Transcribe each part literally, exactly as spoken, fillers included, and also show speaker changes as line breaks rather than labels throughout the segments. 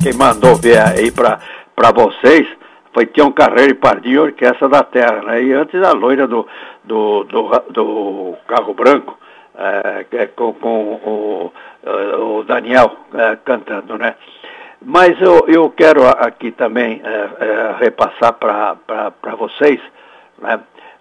quem mandou ver aí para vocês foi Tião Carreiro e Pardinho, Orquestra da Terra, né? E antes a loira do, do, do, do Carro Branco, é, com, com o, o Daniel é, cantando, né? Mas eu, eu quero aqui também é, é, repassar para vocês, né?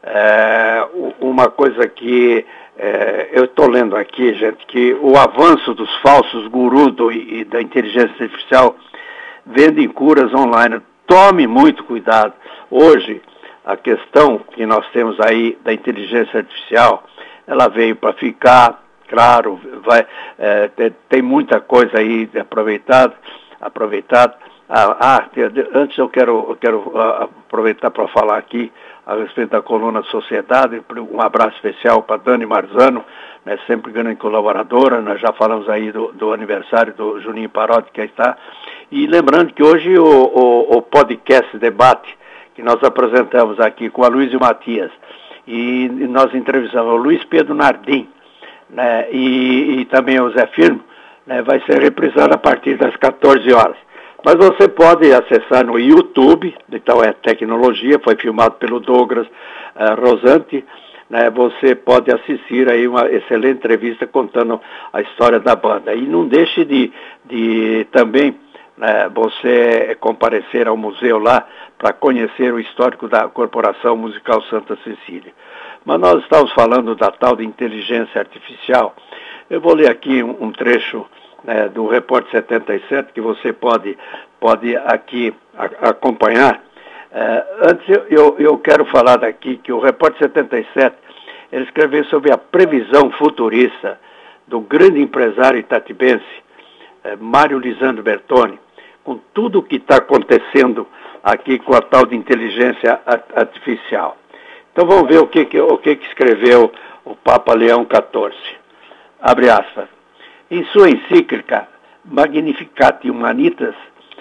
É, uma coisa que é, eu estou lendo aqui, gente, que o avanço dos falsos gurus do, e da inteligência artificial vendem curas online. Tome muito cuidado. Hoje, a questão que nós temos aí da inteligência artificial, ela veio para ficar, claro, vai, é, tem, tem muita coisa aí aproveitada, aproveitada. Ah, ah, antes eu quero, eu quero aproveitar para falar aqui a respeito da coluna Sociedade. Um abraço especial para Dani Marzano, né, sempre grande colaboradora. Nós já falamos aí do, do aniversário do Juninho Parotti, que aí está. E lembrando que hoje o, o, o podcast debate que nós apresentamos aqui com a Luiz e o Matias, e, e nós entrevistamos o Luiz Pedro Nardim, né, e, e também o Zé Firmo, né, vai ser reprisado a partir das quatorze horas. Mas você pode acessar no YouTube, então é tecnologia, foi filmado pelo Douglas uh, Rosante, né? Você pode assistir aí uma excelente entrevista contando a história da banda. E não deixe de, de também né, você comparecer ao museu lá para conhecer o histórico da Corporação Musical Santa Cecília. Mas nós estamos falando da tal de inteligência artificial. Eu vou ler aqui um, um trecho né, do Repórter setenta e sete, que você pode, pode aqui a, acompanhar. É, antes eu, eu, eu quero falar daqui que o Repórter setenta e sete, ele escreveu sobre a previsão futurista do grande empresário itatibense, é, Mário Lisandro Bertoni, com tudo o que está acontecendo aqui com a tal de inteligência artificial. Então vamos ver o que, que, o que, que escreveu o Papa Leão quatorze. Abre aspas. Em sua encíclica Magnificat Humanitas,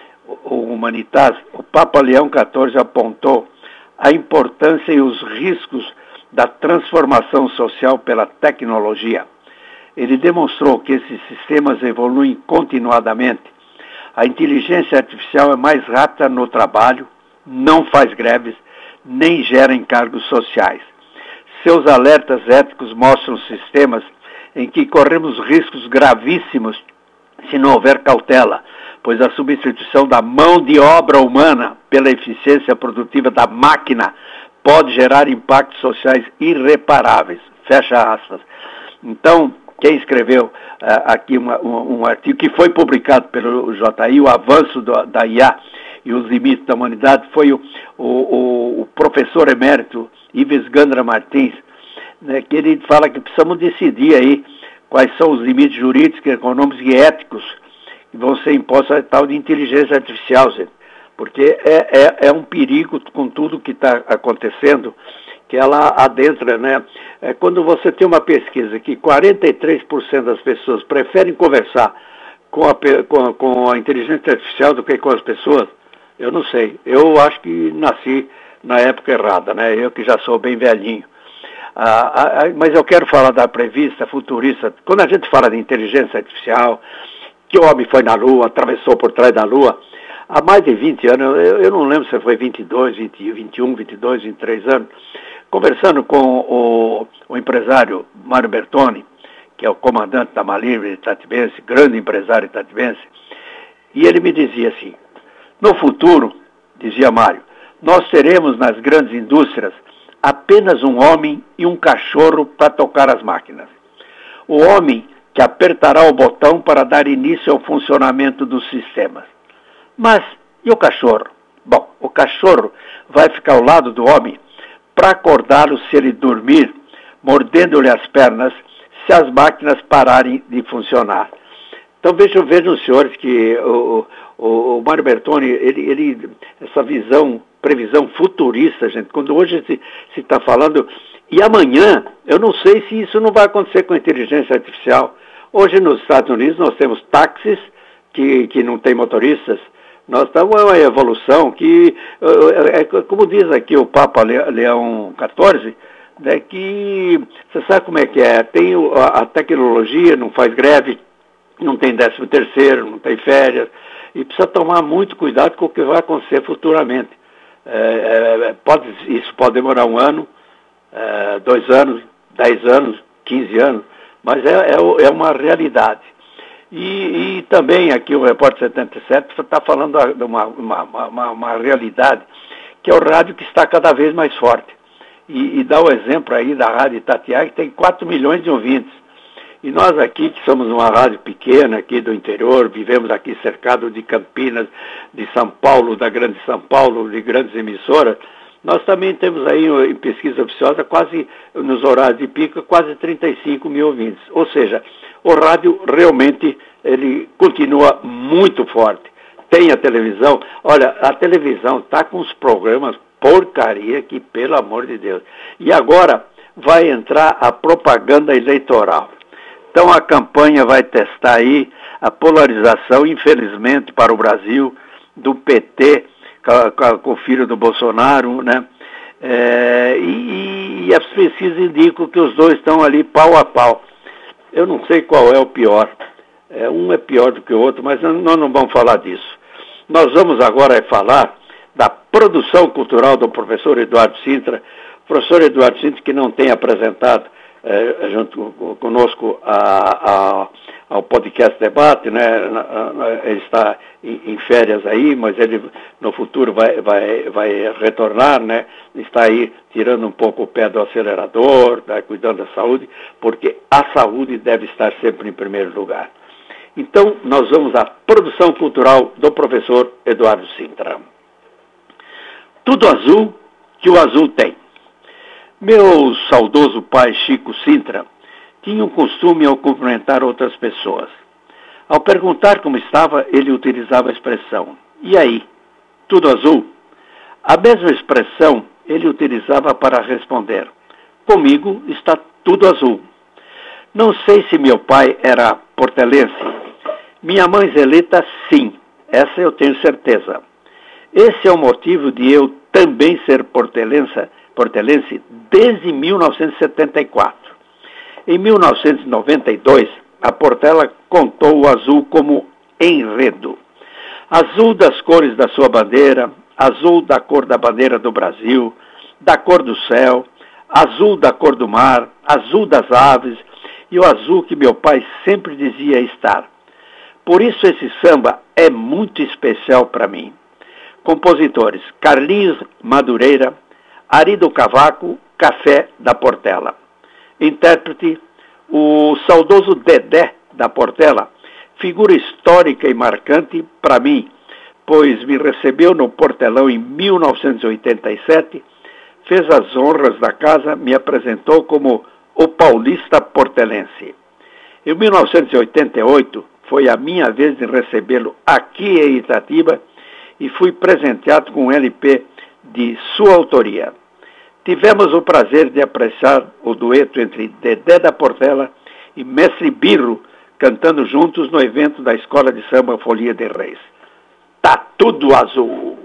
ou Humanitas, o Papa Leão quatorze apontou a importância e os riscos da transformação social pela tecnologia. Ele demonstrou que esses sistemas evoluem continuadamente. A inteligência artificial é mais rápida no trabalho, não faz greves, nem gera encargos sociais. Seus alertas éticos mostram sistemas em que corremos riscos gravíssimos se não houver cautela, pois a substituição da mão de obra humana pela eficiência produtiva da máquina pode gerar impactos sociais irreparáveis. Fecha aspas. Então, quem escreveu uh, aqui uma, um, um artigo que foi publicado pelo J I, o avanço do, da I A e os limites da humanidade, foi o, o, o professor emérito Ives Gandra Martins, né, que ele fala que precisamos decidir aí quais são os limites jurídicos, econômicos e éticos que vão ser impostos a tal de inteligência artificial, gente. Porque é, é, é um perigo com tudo que está acontecendo, que ela adentra, né? É, quando você tem uma pesquisa que quarenta e três por cento das pessoas preferem conversar com a, com, com a inteligência artificial do que com as pessoas, eu não sei. Eu acho que nasci na época errada, né? Eu que já sou bem velhinho. Ah, ah, mas eu quero falar da prevista futurista. Quando a gente fala de inteligência artificial, que o homem foi na Lua, atravessou por trás da Lua, há mais de vinte anos, eu, eu não lembro se foi vinte e dois, vinte, vinte e um, vinte e dois, vinte e três anos, conversando com o, o empresário Mário Bertoni, que é o comandante da Malivre Itatibense, grande empresário itatibense, e ele me dizia assim, no futuro, dizia Mário, nós teremos nas grandes indústrias apenas um homem e um cachorro para tocar as máquinas. O homem que apertará o botão para dar início ao funcionamento dos sistemas. Mas, e o cachorro? Bom, o cachorro vai ficar ao lado do homem para acordá-lo se ele dormir, mordendo-lhe as pernas, se as máquinas pararem de funcionar. Então vejam, vejam os senhores que o, o, o Mário Bertoni, ele, ele, essa visão, previsão futurista, gente, quando hoje se está falando, e amanhã, eu não sei se isso não vai acontecer com a inteligência artificial. Hoje nos Estados Unidos nós temos táxis que, que não tem motoristas, nós estamos em uma evolução que, é, como diz aqui o Papa Leão quatorze, né, que você sabe como é que é, tem a, a tecnologia, não faz greve, não tem décimo terceiro, não tem férias, e precisa tomar muito cuidado com o que vai acontecer futuramente. É, é, pode, isso pode demorar um ano, é, dois anos, dez anos, quinze anos, mas é, é, é uma realidade. E, e também aqui o Repórter setenta e sete está falando de uma, uma, uma, uma realidade, que é o rádio que está cada vez mais forte. E, e dá o exemplo aí da Rádio Itatiaia, que tem quatro milhões de ouvintes. E nós aqui, que somos uma rádio pequena aqui do interior, vivemos aqui cercado de Campinas, de São Paulo, da Grande São Paulo, de grandes emissoras, nós também temos aí, em pesquisa oficiosa, quase, nos horários de pico, quase trinta e cinco mil ouvintes. Ou seja, o rádio realmente, ele continua muito forte. Tem a televisão, olha, a televisão está com os programas porcaria que, pelo amor de Deus. E agora vai entrar a propaganda eleitoral. Então a campanha vai testar aí a polarização, infelizmente, para o Brasil, do P T com, com o filho do Bolsonaro, né? É, e, e as pesquisas indicam que os dois estão ali pau a pau. Eu não sei qual é o pior. É, um é pior do que o outro, mas nós não vamos falar disso. Nós vamos agora falar da produção cultural do professor Eduardo Sintra. O professor Eduardo Sintra, que não tem apresentado É, junto conosco a, a, ao podcast Debate, né? Ele está em, em férias aí, mas ele no futuro vai, vai, vai retornar, né? Está aí tirando um pouco o pé do acelerador, tá? Cuidando da saúde, porque a saúde deve estar sempre em primeiro lugar. Então, nós vamos à produção cultural do professor Eduardo Sintra. Tudo azul que o azul tem. Meu saudoso pai Chico Sintra tinha um costume ao cumprimentar outras pessoas. Ao perguntar como estava, ele utilizava a expressão: "E aí, tudo azul?" A mesma expressão ele utilizava para responder: "Comigo está tudo azul." Não sei se meu pai era portelense. Minha mãe Zelita, sim, essa eu tenho certeza. Esse é o motivo de eu também ser portelense, portelense desde mil novecentos e setenta e quatro. Em mil novecentos e noventa e dois, a Portela contou o azul como enredo. Azul das cores da sua bandeira, azul da cor da bandeira do Brasil, da cor do céu, azul da cor do mar, azul das aves e o azul que meu pai sempre dizia estar. Por isso esse samba é muito especial para mim. Compositores: Carlinhos Madureira, Ari do Cavaco, Café da Portela. Intérprete: o saudoso Dedé da Portela, figura histórica e marcante para mim, pois me recebeu no Portelão em mil novecentos e oitenta e sete, fez as honras da casa, me apresentou como o paulista portelense. Em mil novecentos e oitenta e oito, foi a minha vez de recebê-lo aqui em Itatiba e fui presenteado com um L P de sua autoria. Tivemos o prazer de apreciar o dueto entre Dedé da Portela e Mestre Birro, cantando juntos no evento da Escola de Samba Folia de Reis. Tá tudo azul!